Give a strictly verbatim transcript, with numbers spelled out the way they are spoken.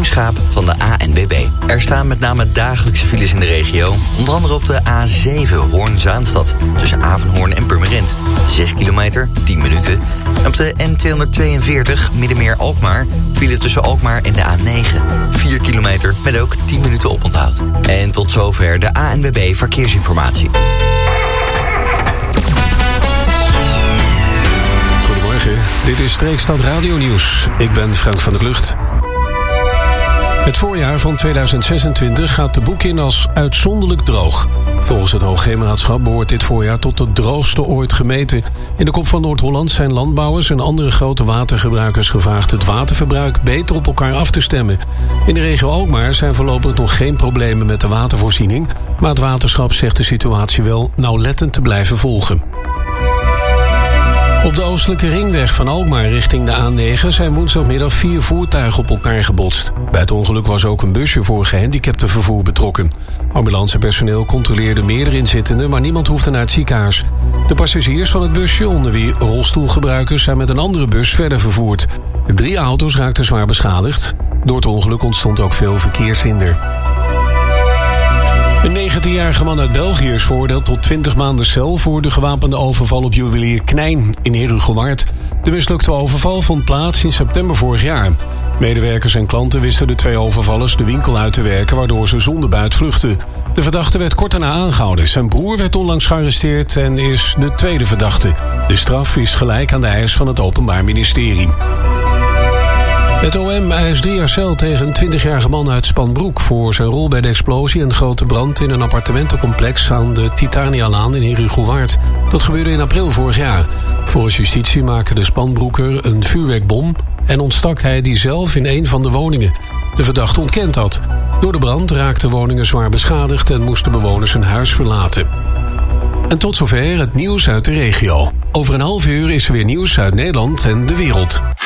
Tim Schaap van de A N W B. Er staan met name dagelijkse files in de regio. Onder andere op de A zeven Hoorn-Zaanstad. Tussen Avenhoorn en Purmerend. zes kilometer, tien minuten. En op de N tweehonderdtweeënveertig Middenmeer-Alkmaar. File tussen Alkmaar en de A negen. vier kilometer met ook tien minuten oponthoud. En tot zover de A N W B Verkeersinformatie. Goedemorgen, dit is Streekstad Radio Nieuws. Ik ben Frank van der Klucht. Het voorjaar van tweeduizend zesentwintig gaat de boek in als uitzonderlijk droog. Volgens het Hoogheemraadschap behoort dit voorjaar tot de droogste ooit gemeten. In de Kop van Noord-Holland zijn landbouwers en andere grote watergebruikers gevraagd het waterverbruik beter op elkaar af te stemmen. In de regio Alkmaar zijn voorlopig nog geen problemen met de watervoorziening, maar het waterschap zegt de situatie wel nauwlettend te blijven volgen. Op de oostelijke ringweg van Alkmaar richting de A negen zijn woensdagmiddag vier voertuigen op elkaar gebotst. Bij het ongeluk was ook een busje voor gehandicaptenvervoer betrokken. Ambulancepersoneel controleerde meerdere inzittenden, maar niemand hoefde naar het ziekenhuis. De passagiers van het busje, onder wie rolstoelgebruikers, zijn met een andere bus verder vervoerd. Drie auto's raakten zwaar beschadigd. Door het ongeluk ontstond ook veel verkeershinder. Een negentienjarige man uit België is veroordeeld tot twintig maanden cel voor de gewapende overval op juwelier Knijn in Herugewaard. De mislukte overval vond plaats in september vorig jaar. Medewerkers en klanten wisten de twee overvallers de winkel uit te werken, waardoor ze zonder buit vluchtten. De verdachte werd kort daarna aangehouden. Zijn broer werd onlangs gearresteerd en is de tweede verdachte. De straf is gelijk aan de eis van het Openbaar Ministerie. Het O M eist drie jaar cel tegen een twintigjarige man uit Spanbroek voor zijn rol bij de explosie en grote brand in een appartementencomplex aan de Titanialaan in Herugewaard. Dat gebeurde in april vorig jaar. Volgens justitie maakte de Spanbroeker een vuurwerkbom en ontstak hij die zelf in een van de woningen. De verdachte ontkent dat. Door de brand raakten woningen zwaar beschadigd en moesten bewoners hun huis verlaten. En tot zover het nieuws uit de regio. Over een half uur is er weer nieuws uit Nederland en de wereld.